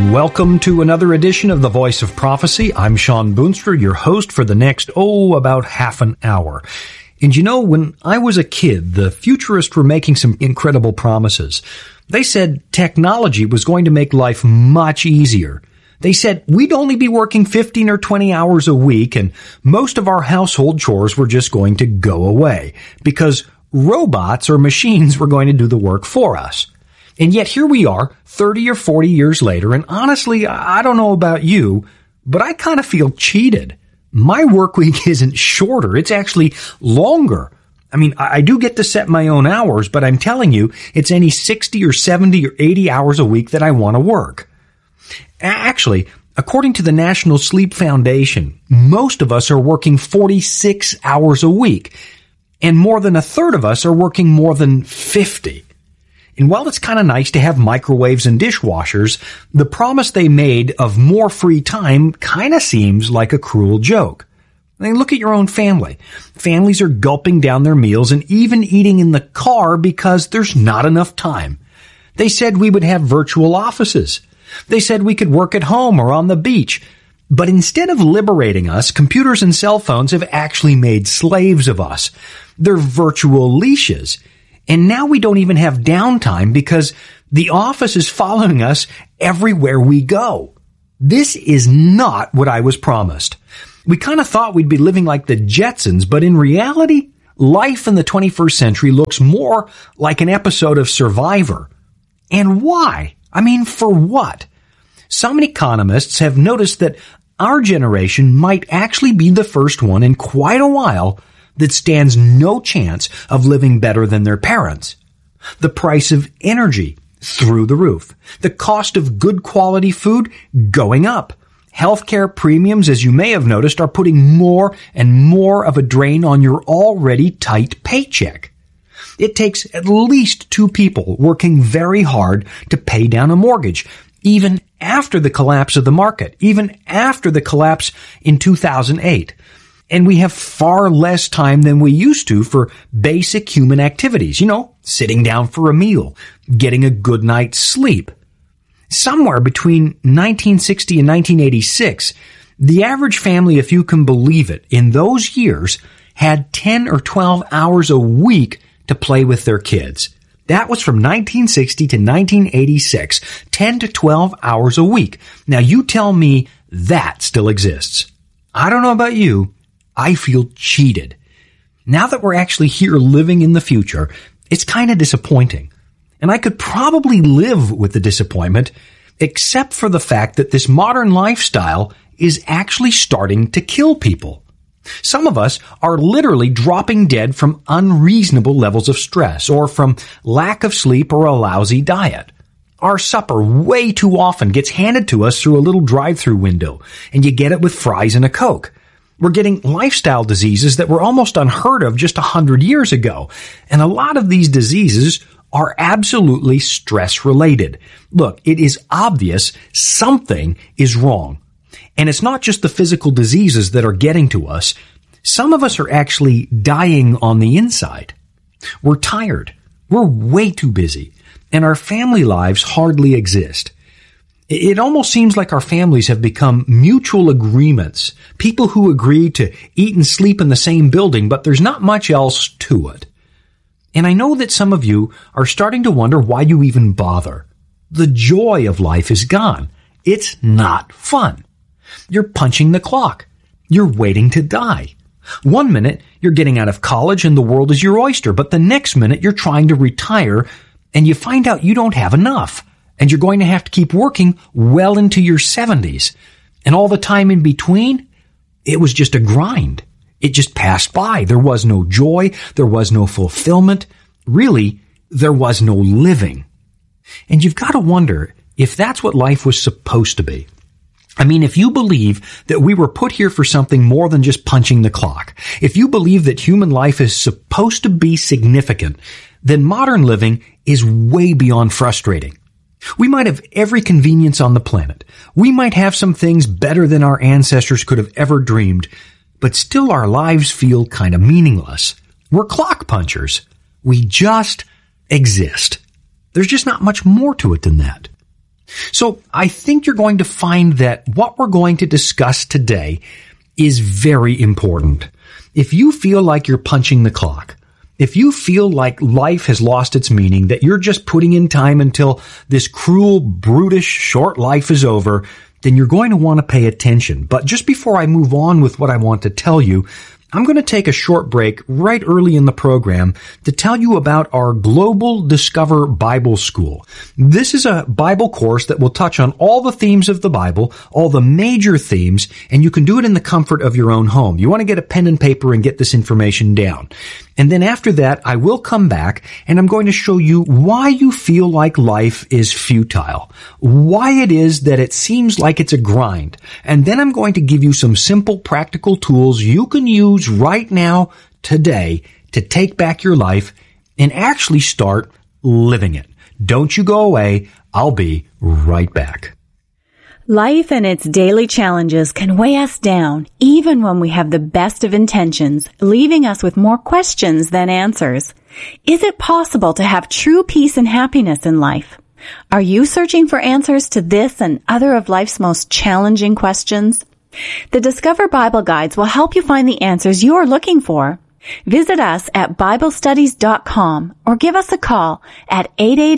and welcome to another edition of The Voice of Prophecy. I'm Sean Boonstra, your host for the next, about half an hour. And you know, when I was a kid, the futurists were making some incredible promises. They said technology was going to make life much easier. They said we'd only be working 15 or 20 hours a week, and most of our household chores were just going to go away because robots or machines were going to do the work for us. And yet here we are, 30 or 40 years later, and honestly, I don't know about you, but I kind of feel cheated. My work week isn't shorter, it's actually longer. I mean, I do get to set my own hours, but I'm telling you, it's any 60 or 70 or 80 hours a week that I want to work. Actually, according to the National Sleep Foundation, most of us are working 46 hours a week, and more than a third of us are working more than 50. And while it's kind of nice to have microwaves and dishwashers, the promise they made of more free time kind of seems like a cruel joke. I mean, look at your own family. Families are gulping down their meals and even eating in the car because there's not enough time. They said we would have virtual offices. They said we could work at home or on the beach. But instead of liberating us, computers and cell phones have actually made slaves of us. They're virtual leashes. And now we don't even have downtime because the office is following us everywhere we go. This is not what I was promised. We kind of thought we'd be living like the Jetsons, but in reality, life in the 21st century looks more like an episode of Survivor. And why? I mean, for what? Some economists have noticed that our generation might actually be the first one in quite a while that stands no chance of living better than their parents. The price of energy through the roof. The cost of good quality food going up. Healthcare premiums, as you may have noticed, are putting more and more of a drain on your already tight paycheck. It takes at least two people working very hard to pay down a mortgage, even after the collapse of the market, even after the collapse in 2008. And we have far less time than we used to for basic human activities. You know, sitting down for a meal, getting a good night's sleep. Somewhere between 1960 and 1986, the average family, if you can believe it, in those years had 10 or 12 hours a week to play with their kids. That was from 1960 to 1986, 10 to 12 hours a week. Now you tell me that still exists. I don't know about you. I feel cheated. Now that we're actually here living in the future, it's kind of disappointing. And I could probably live with the disappointment, except for the fact that this modern lifestyle is actually starting to kill people. Some of us are literally dropping dead from unreasonable levels of stress or from lack of sleep or a lousy diet. Our supper way too often gets handed to us through a little drive-through window, and you get it with fries and a Coke. We're getting lifestyle diseases that were almost unheard of just 100 years ago. And a lot of these diseases are absolutely stress-related. Look, it is obvious something is wrong. And it's not just the physical diseases that are getting to us. Some of us are actually dying on the inside. We're tired. We're way too busy. And our family lives hardly exist. It almost seems like our families have become mutual agreements, people who agree to eat and sleep in the same building, but there's not much else to it. And I know that some of you are starting to wonder why you even bother. The joy of life is gone. It's not fun. You're punching the clock. You're waiting to die. One minute, you're getting out of college and the world is your oyster, but the next minute you're trying to retire and you find out you don't have enough. And you're going to have to keep working well into your 70s. And all the time in between, it was just a grind. It just passed by. There was no joy. There was no fulfillment. Really, there was no living. And you've got to wonder if that's what life was supposed to be. I mean, if you believe that we were put here for something more than just punching the clock, if you believe that human life is supposed to be significant, then modern living is way beyond frustrating. We might have every convenience on the planet. We might have some things better than our ancestors could have ever dreamed, but still our lives feel kind of meaningless. We're clock punchers. We just exist. There's just not much more to it than that. So I think you're going to find that what we're going to discuss today is very important. If you feel like you're punching the clock, if you feel like life has lost its meaning, that you're just putting in time until this cruel, brutish, short life is over, then you're going to want to pay attention. But just before I move on with what I want to tell you, I'm going to take a short break right early in the program to tell you about our Global Discover Bible School. This is a Bible course that will touch on all the themes of the Bible, all the major themes, and you can do it in the comfort of your own home. You want to get a pen and paper and get this information down. And then after that, I will come back and I'm going to show you why you feel like life is futile, why it is that it seems like it's a grind. And then I'm going to give you some simple practical tools you can use right now, today, to take back your life and actually start living it. Don't you go away. I'll be right back. Life and its daily challenges can weigh us down, even when we have the best of intentions, leaving us with more questions than answers. Is it possible to have true peace and happiness in life? Are you searching for answers to this and other of life's most challenging questions? The Discover Bible Guides will help you find the answers you're looking for. Visit us at BibleStudies.com or give us a call at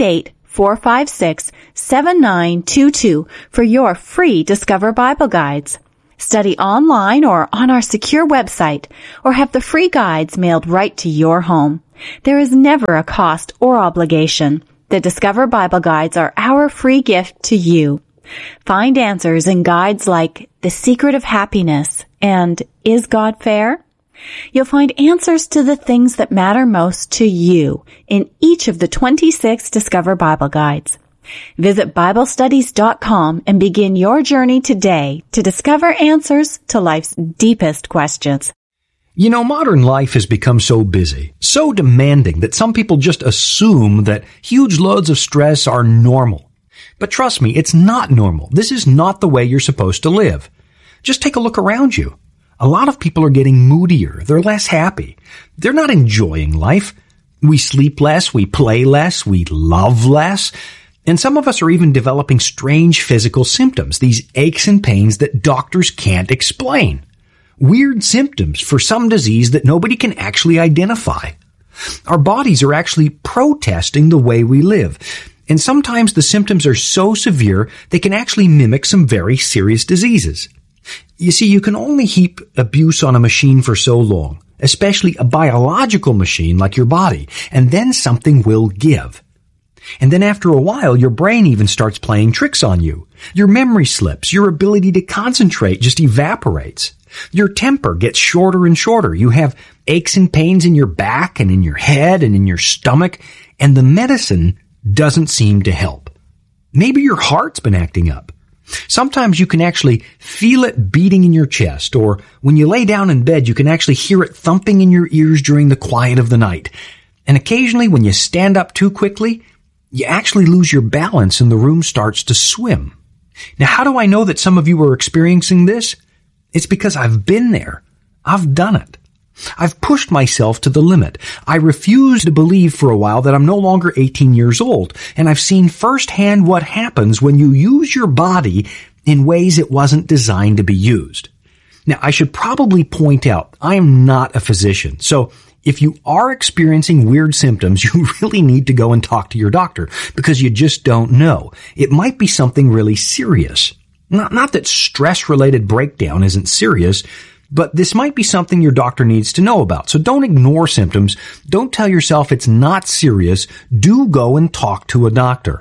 888-456-7922 for your free Discover Bible Guides. Study online or on our secure website, or have the free guides mailed right to your home. There is never a cost or obligation. The Discover Bible Guides are our free gift to you. Find answers in guides like The Secret of Happiness and Is God Fair? You'll find answers to the things that matter most to you in each of the 26 Discover Bible Guides. Visit BibleStudies.com and begin your journey today to discover answers to life's deepest questions. You know, modern life has become so busy, so demanding that some people just assume that huge loads of stress are normal. But trust me, it's not normal. This is not the way you're supposed to live. Just take a look around you. A lot of people are getting moodier. They're less happy. They're not enjoying life. We sleep less, we play less, we love less. And some of us are even developing strange physical symptoms, these aches and pains that doctors can't explain. Weird symptoms for some disease that nobody can actually identify. Our bodies are actually protesting the way we live. And sometimes the symptoms are so severe they can actually mimic some very serious diseases. You see, you can only heap abuse on a machine for so long, especially a biological machine like your body, and then something will give. And then after a while, your brain even starts playing tricks on you. Your memory slips. Your ability to concentrate just evaporates. Your temper gets shorter and shorter. You have aches and pains in your back and in your head and in your stomach, and the medicine doesn't seem to help. Maybe your heart's been acting up. Sometimes you can actually feel it beating in your chest, or when you lay down in bed, you can actually hear it thumping in your ears during the quiet of the night. And occasionally when you stand up too quickly, you actually lose your balance and the room starts to swim. Now, how do I know that some of you are experiencing this? It's because I've been there. I've done it. I've pushed myself to the limit. I refused to believe for a while that I'm no longer 18 years old, and I've seen firsthand what happens when you use your body in ways it wasn't designed to be used. Now, I should probably point out, I am not a physician, so if you are experiencing weird symptoms, you really need to go and talk to your doctor, because you just don't know. It might be something really serious. Not that stress-related breakdown isn't serious, but this might be something your doctor needs to know about. So don't ignore symptoms. Don't tell yourself it's not serious. Do go and talk to a doctor.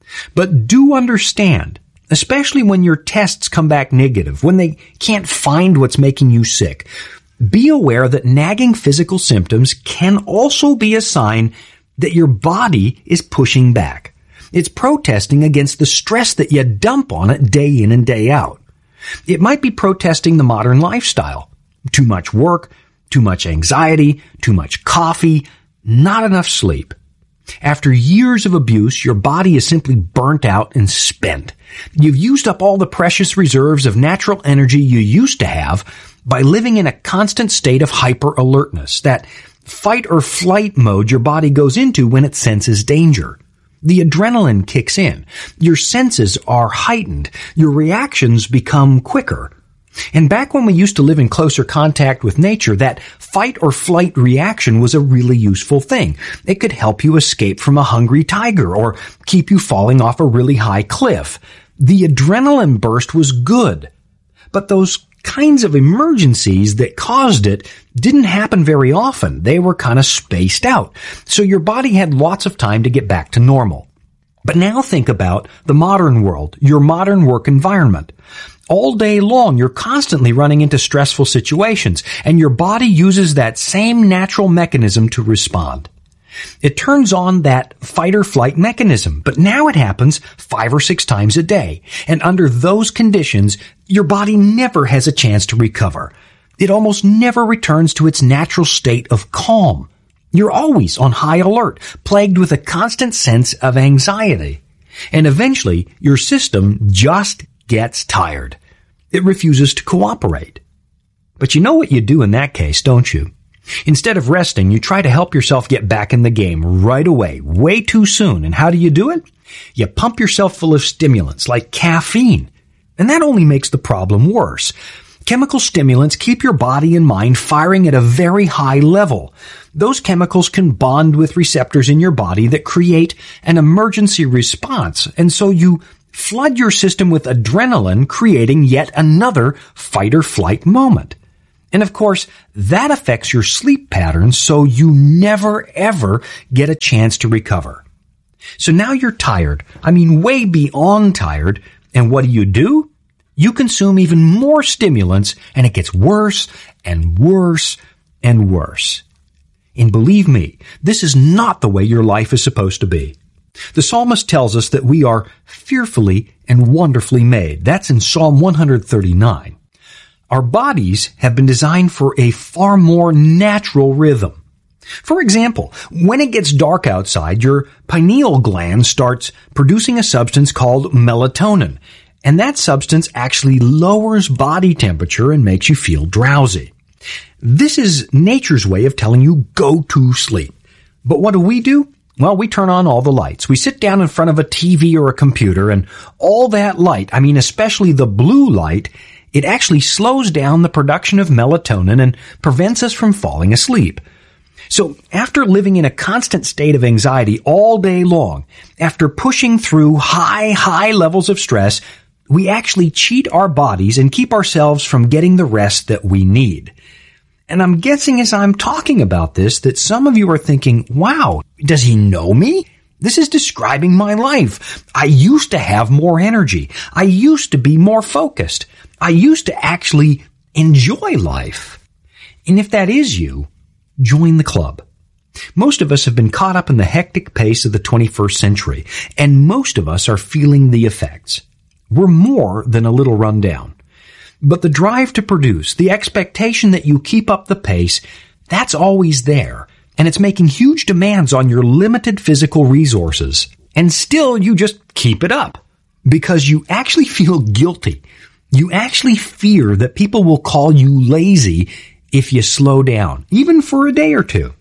But do understand, especially when your tests come back negative, when they can't find what's making you sick, be aware that nagging physical symptoms can also be a sign that your body is pushing back. It's protesting against the stress that you dump on it day in and day out. It might be protesting the modern lifestyle. Too much work, too much anxiety, too much coffee, not enough sleep. After years of abuse, your body is simply burnt out and spent. You've used up all the precious reserves of natural energy you used to have by living in a constant state of hyper-alertness, that fight or flight mode your body goes into when it senses danger. The adrenaline kicks in. Your senses are heightened. Your reactions become quicker. And back when we used to live in closer contact with nature, that fight or flight reaction was a really useful thing. It could help you escape from a hungry tiger or keep you falling off a really high cliff. The adrenaline burst was good. But those kinds of emergencies that caused it didn't happen very often. They were kind of spaced out. So your body had lots of time to get back to normal. But now think about the modern world, your modern work environment. All day long, you're constantly running into stressful situations, and your body uses that same natural mechanism to respond. It turns on that fight or flight mechanism, but now it happens 5 or 6 times a day. And under those conditions, your body never has a chance to recover. It almost never returns to its natural state of calm. You're always on high alert, plagued with a constant sense of anxiety. And eventually, your system just gets tired. It refuses to cooperate. But you know what you do in that case, don't you? Instead of resting, you try to help yourself get back in the game right away, way too soon. And how do you do it? You pump yourself full of stimulants like caffeine. And that only makes the problem worse. Chemical stimulants keep your body and mind firing at a very high level. Those chemicals can bond with receptors in your body that create an emergency response. And so you flood your system with adrenaline, creating yet another fight or flight moment. And of course, that affects your sleep patterns, so you never ever get a chance to recover. So now you're tired. I mean, way beyond tired. And what do? You consume even more stimulants, and it gets worse and worse and worse. And believe me, this is not the way your life is supposed to be. The psalmist tells us that we are fearfully and wonderfully made. That's in Psalm 139. Our bodies have been designed for a far more natural rhythm. For example, when it gets dark outside, your pineal gland starts producing a substance called melatonin. And that substance actually lowers body temperature and makes you feel drowsy. This is nature's way of telling you go to sleep. But what do? Well, we turn on all the lights. We sit down in front of a TV or a computer, and all that light, especially the blue light, it actually slows down the production of melatonin and prevents us from falling asleep. So after living in a constant state of anxiety all day long, after pushing through high levels of stress, we actually cheat our bodies and keep ourselves from getting the rest that we need. And I'm guessing as I'm talking about this that some of you are thinking, wow, does he know me? This is describing my life. I used to have more energy. I used to be more focused. I used to actually enjoy life. And if that is you, join the club. Most of us have been caught up in the hectic pace of the 21st century, and most of us are feeling the effects. We're more than a little run down. But the drive to produce, the expectation that you keep up the pace, that's always there. And it's making huge demands on your limited physical resources. And still you just keep it up. Because you actually feel guilty. You actually fear that people will call you lazy if you slow down, even for a day or two.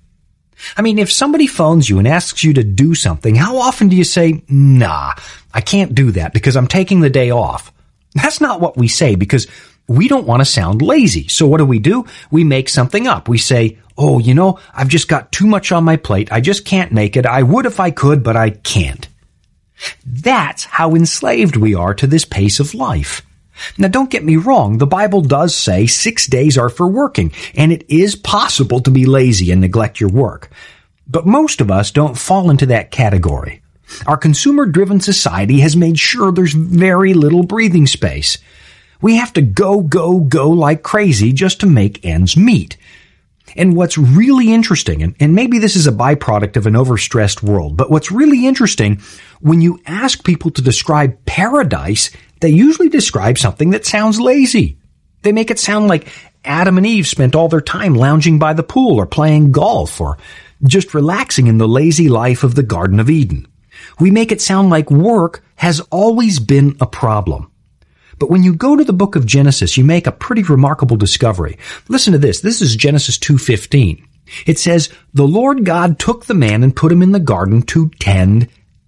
If somebody phones you and asks you to do something, how often do you say, nah, I can't do that because I'm taking the day off? That's not what we say because we don't want to sound lazy. So what do? We make something up. We say, I've just got too much on my plate. I just can't make it. I would if I could, but I can't. That's how enslaved we are to this pace of life. Now, don't get me wrong. The Bible does say 6 days are for working, and it is possible to be lazy and neglect your work. But most of us don't fall into that category. Our consumer-driven society has made sure there's very little breathing space. We have to go like crazy just to make ends meet. And what's really interesting, and maybe this is a byproduct of an overstressed world, but what's really interesting, when you ask people to describe paradise, they usually describe something that sounds lazy. They make it sound like Adam and Eve spent all their time lounging by the pool or playing golf or just relaxing in the lazy life of the Garden of Eden. We make it sound like work has always been a problem. But when you go to the book of Genesis, you make a pretty remarkable discovery. Listen to this. This is Genesis 2:15. It says, "The Lord God took the man and put him in the garden to tend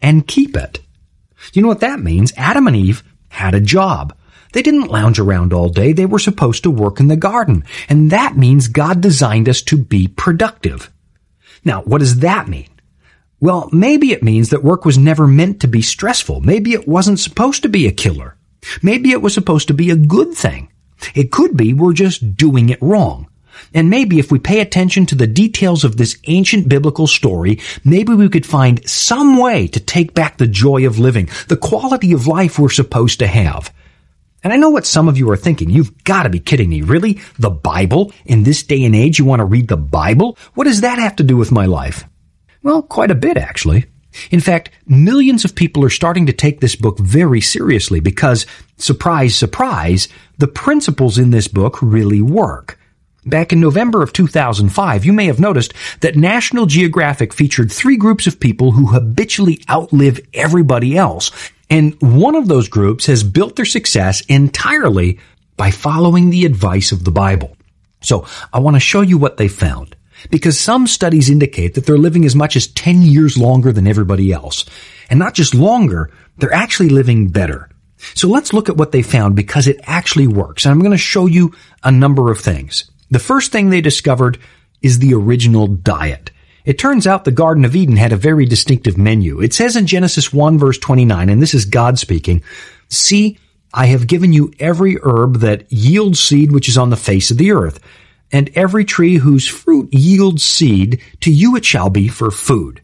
and keep it. You know what that means? Adam and Eve had a job. They didn't lounge around all day. They were supposed to work in the garden. And that means God designed us to be productive. Now, what does that mean? Well, maybe it means that work was never meant to be stressful. Maybe it wasn't supposed to be a killer. Maybe it was supposed to be a good thing. It could be we're just doing it wrong. And maybe if we pay attention to the details of this ancient biblical story, maybe we could find some way to take back the joy of living, the quality of life we're supposed to have. And I know what some of you are thinking. You've got to be kidding me. Really? The Bible? In this day and age, you want to read the Bible? What does that have to do with my life? Well, quite a bit, actually. In fact, millions of people are starting to take this book very seriously because, surprise, surprise, the principles in this book really work. Back in November of 2005, you may have noticed that National Geographic featured 3 groups of people who habitually outlive everybody else. And one of those groups has built their success entirely by following the advice of the Bible. So I want to show you what they found, because some studies indicate that they're living as much as 10 years longer than everybody else. And not just longer, they're actually living better. So let's look at what they found, because it actually works. And I'm going to show you a number of things. The first thing they discovered is the original diet. It turns out the Garden of Eden had a very distinctive menu. It says in Genesis 1 verse 29, and this is God speaking, "See, I have given you every herb that yields seed which is on the face of the earth, and every tree whose fruit yields seed, to you it shall be for food."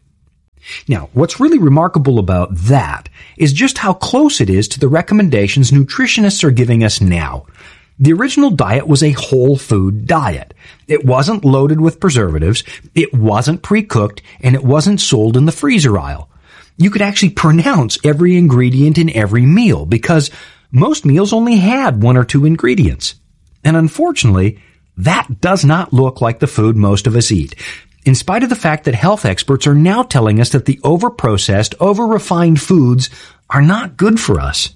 Now, what's really remarkable about that is just how close it is to the recommendations nutritionists are giving us now. The original diet was a whole food diet. It wasn't loaded with preservatives, it wasn't pre-cooked, and it wasn't sold in the freezer aisle. You could actually pronounce every ingredient in every meal, because most meals only had 1 or 2 ingredients. And unfortunately, that does not look like the food most of us eat, in spite of the fact that health experts are now telling us that the over-processed, over-refined foods are not good for us.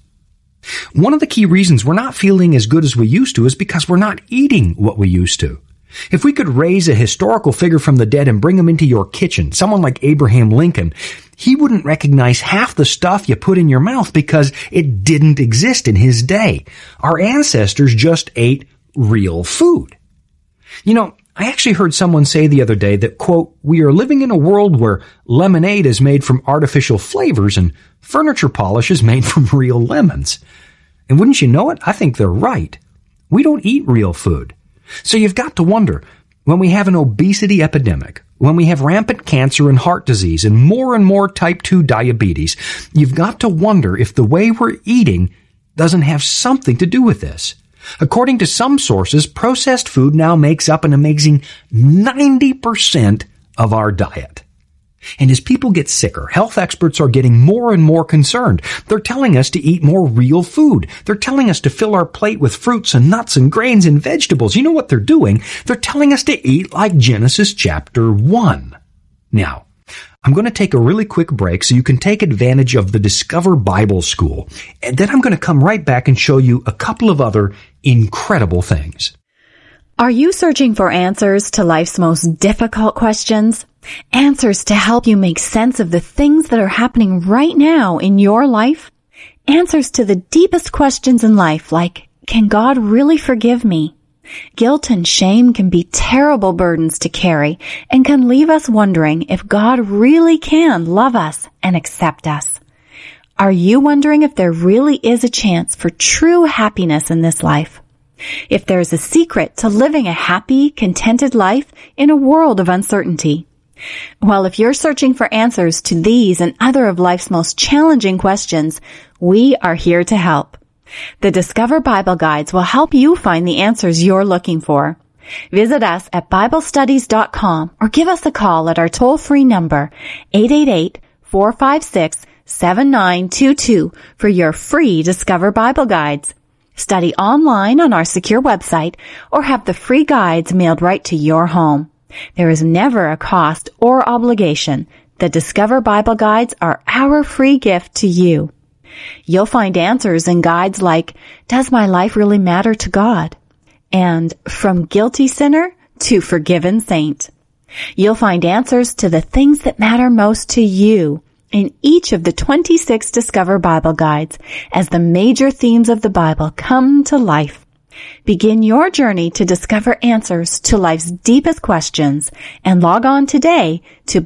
One of the key reasons we're not feeling as good as we used to is because we're not eating what we used to. If we could raise a historical figure from the dead and bring him into your kitchen, someone like Abraham Lincoln, he wouldn't recognize half the stuff you put in your mouth because it didn't exist in his day. Our ancestors just ate real food. You know, I actually heard someone say the other day that, quote, "We are living in a world where lemonade is made from artificial flavors and furniture polish is made from real lemons." And wouldn't you know it? I think they're right. We don't eat real food. So you've got to wonder, when we have an obesity epidemic, when we have rampant cancer and heart disease and more type 2 diabetes, you've got to wonder if the way we're eating doesn't have something to do with this. According to some sources, processed food now makes up an amazing 90% of our diet. And as people get sicker, health experts are getting more and more concerned. They're telling us to eat more real food. They're telling us to fill our plate with fruits and nuts and grains and vegetables. You know what they're doing? They're telling us to eat like Genesis chapter 1. Now, I'm going to take a really quick break so you can take advantage of the Discover Bible School. And then I'm going to come right back and show you a couple of other incredible things. Are you searching for answers to life's most difficult questions? Answers to help you make sense of the things that are happening right now in your life? Answers to the deepest questions in life, like, can God really forgive me? Guilt and shame can be terrible burdens to carry and can leave us wondering if God really can love us and accept us. Are you wondering if there really is a chance for true happiness in this life? If there's a secret to living a happy, contented life in a world of uncertainty? Well, if you're searching for answers to these and other of life's most challenging questions, we are here to help. The Discover Bible Guides will help you find the answers you're looking for. Visit us at BibleStudies.com or give us a call at our toll-free number, 888-456-7922 for your free Discover Bible Guides. Study online on our secure website or have the free guides mailed right to your home. There is never a cost or obligation. The Discover Bible Guides are our free gift to you. You'll find answers in guides like, Does my life really matter to God? And From Guilty Sinner to Forgiven Saint. You'll find answers to the things that matter most to you in each of the 26 Discover Bible Guides as the major themes of the Bible come to life. Begin your journey to discover answers to life's deepest questions and log on today to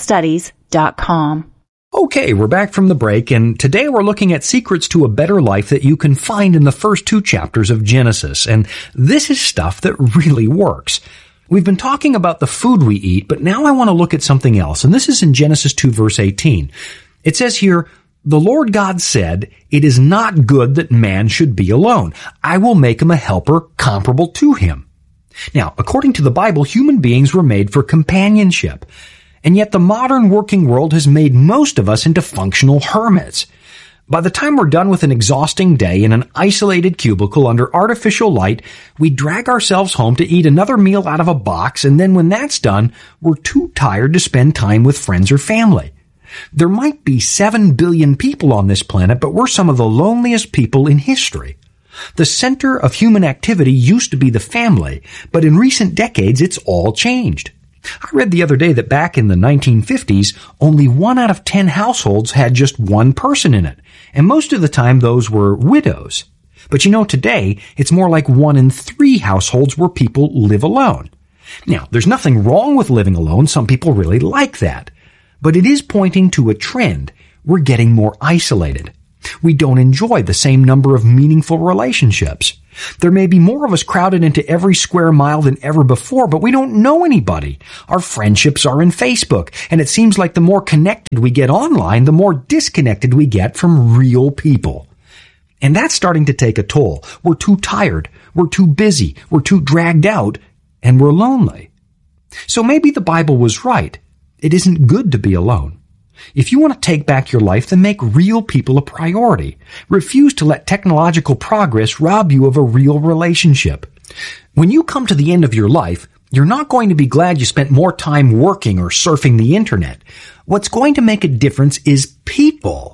BibleStudies.com. Okay, we're back from the break, and today we're looking at secrets to a better life that you can find in the first 2 chapters of Genesis, and this is stuff that really works. We've been talking about the food we eat, but now I want to look at something else, and this is in Genesis 2 verse 18. It says here, "The Lord God said, it is not good that man should be alone. I will make him a helper comparable to him." Now, according to the Bible, human beings were made for companionship. And yet the modern working world has made most of us into functional hermits. By the time we're done with an exhausting day in an isolated cubicle under artificial light, we drag ourselves home to eat another meal out of a box, and then when that's done, we're too tired to spend time with friends or family. There might be 7 billion people on this planet, but we're some of the loneliest people in history. The center of human activity used to be the family, but in recent decades, it's all changed. I read the other day that back in the 1950s, only 1 out of 10 households had just one person in it, and most of the time those were widows. But today, it's more like 1 in 3 households where people live alone. Now, there's nothing wrong with living alone. Some people really like that. But it is pointing to a trend. We're getting more isolated. We don't enjoy the same number of meaningful relationships. There may be more of us crowded into every square mile than ever before, but we don't know anybody. Our friendships are in Facebook, and it seems like the more connected we get online, the more disconnected we get from real people. And that's starting to take a toll. We're too tired, we're too busy, we're too dragged out, and we're lonely. So maybe the Bible was right. It isn't good to be alone. If you want to take back your life, then make real people a priority. Refuse to let technological progress rob you of a real relationship. When you come to the end of your life, you're not going to be glad you spent more time working or surfing the internet. What's going to make a difference is people.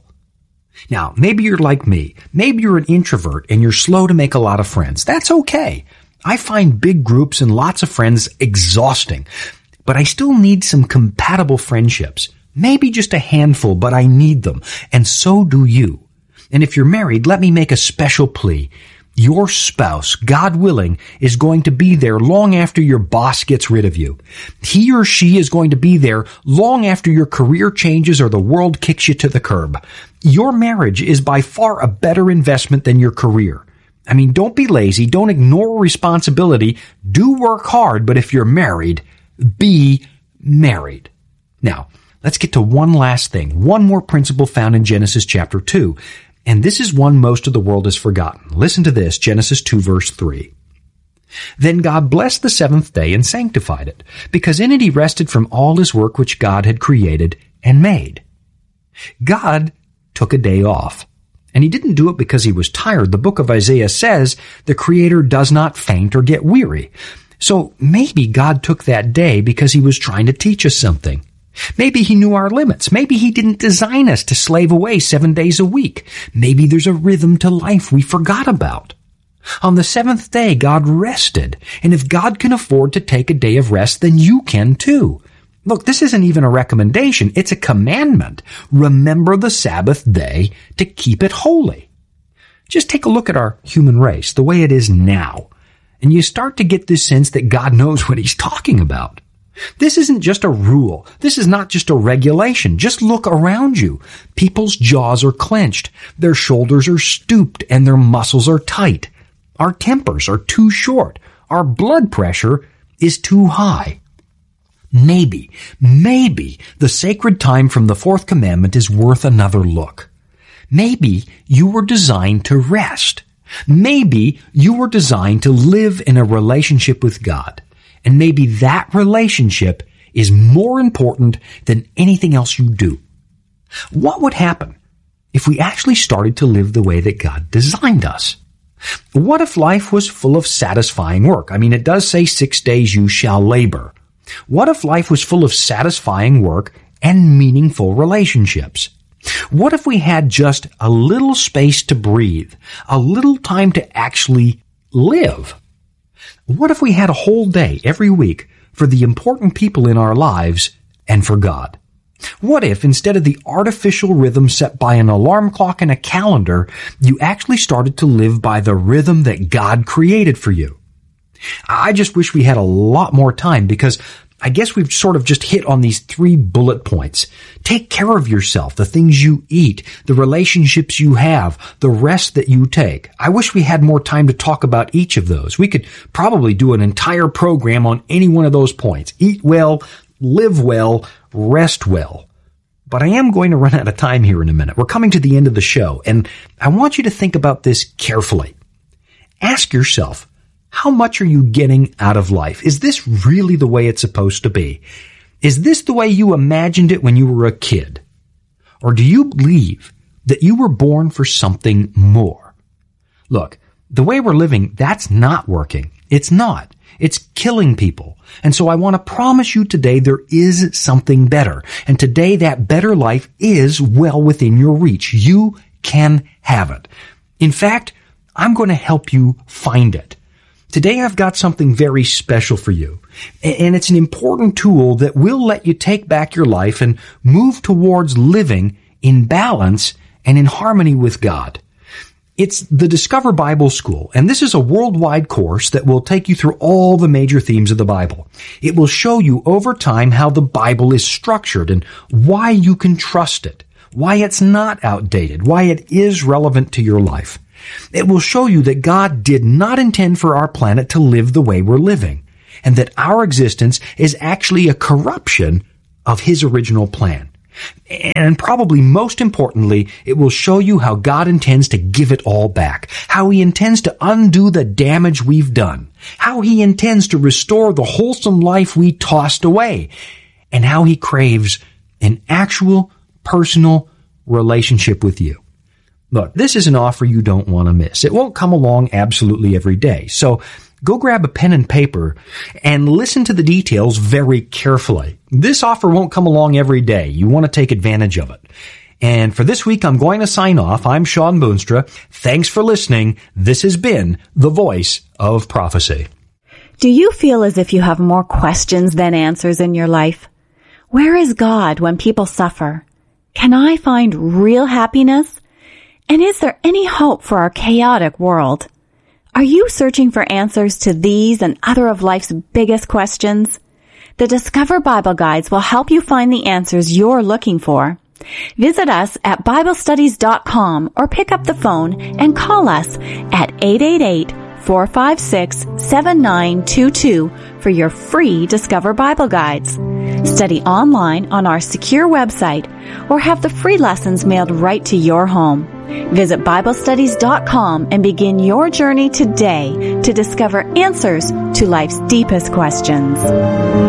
Now, maybe you're like me. Maybe you're an introvert and you're slow to make a lot of friends. That's okay. I find big groups and lots of friends exhausting, but I still need some compatible friendships. Maybe just a handful, but I need them, and so do you. And if you're married, let me make a special plea. Your spouse, God willing, is going to be there long after your boss gets rid of you. He or she is going to be there long after your career changes or the world kicks you to the curb. Your marriage is by far a better investment than your career. I mean, don't be lazy. Don't ignore responsibility. Do work hard, but if you're married, be married. Now, let's get to one last thing, one more principle found in Genesis chapter 2. And this is one most of the world has forgotten. Listen to this, Genesis 2 verse 3. Then God blessed the 7th day and sanctified it, because in it he rested from all his work which God had created and made. God took a day off. And he didn't do it because he was tired. The book of Isaiah says the Creator does not faint or get weary. So maybe God took that day because he was trying to teach us something. Maybe he knew our limits. Maybe he didn't design us to slave away 7 days a week. Maybe there's a rhythm to life we forgot about. On the 7th day, God rested. And if God can afford to take a day of rest, then you can too. Look, this isn't even a recommendation. It's a commandment. Remember the Sabbath day to keep it holy. Just take a look at our human race, the way it is now. And you start to get this sense that God knows what he's talking about. This isn't just a rule. This is not just a regulation. Just look around you. People's jaws are clenched. Their shoulders are stooped and their muscles are tight. Our tempers are too short. Our blood pressure is too high. Maybe the sacred time from the 4th commandment is worth another look. Maybe you were designed to rest. Maybe you were designed to live in a relationship with God. And maybe that relationship is more important than anything else you do. What would happen if we actually started to live the way that God designed us? What if life was full of satisfying work? I mean, it does say 6 days you shall labor. What if life was full of satisfying work and meaningful relationships? What if we had just a little space to breathe, a little time to actually live? What if we had a whole day every week for the important people in our lives and for God? What if, instead of the artificial rhythm set by an alarm clock and a calendar, you actually started to live by the rhythm that God created for you? I just wish we had a lot more time, because I guess we've sort of just hit on these 3 bullet points. Take care of yourself, the things you eat, the relationships you have, the rest that you take. I wish we had more time to talk about each of those. We could probably do an entire program on any one of those points. Eat well, live well, rest well. But I am going to run out of time here in a minute. We're coming to the end of the show, and I want you to think about this carefully. Ask yourself, how much are you getting out of life? Is this really the way it's supposed to be? Is this the way you imagined it when you were a kid? Or do you believe that you were born for something more? Look, the way we're living, that's not working. It's not. It's killing people. And so I want to promise you today there is something better. And today that better life is well within your reach. You can have it. In fact, I'm going to help you find it. Today I've got something very special for you. And it's an important tool that will let you take back your life and move towards living in balance and in harmony with God. It's the Discover Bible School, and this is a worldwide course that will take you through all the major themes of the Bible. It will show you over time how the Bible is structured and why you can trust it, why it's not outdated, why it is relevant to your life. It will show you that God did not intend for our planet to live the way we're living, and that our existence is actually a corruption of His original plan. And probably most importantly, it will show you how God intends to give it all back, how He intends to undo the damage we've done, how He intends to restore the wholesome life we tossed away, and how He craves an actual personal relationship with you. Look, this is an offer you don't want to miss. It won't come along absolutely every day. So go grab a pen and paper and listen to the details very carefully. This offer won't come along every day. You want to take advantage of it. And for this week, I'm going to sign off. I'm Sean Boonstra. Thanks for listening. This has been The Voice of Prophecy. Do you feel as if you have more questions than answers in your life? Where is God when people suffer? Can I find real happiness? And is there any hope for our chaotic world? Are you searching for answers to these and other of life's biggest questions? The Discover Bible Guides will help you find the answers you're looking for. Visit us at BibleStudies.com or pick up the phone and call us at 888-456-7922 for your free Discover Bible Guides. Study online on our secure website or have the free lessons mailed right to your home. Visit BibleStudies.com and begin your journey today to discover answers to life's deepest questions.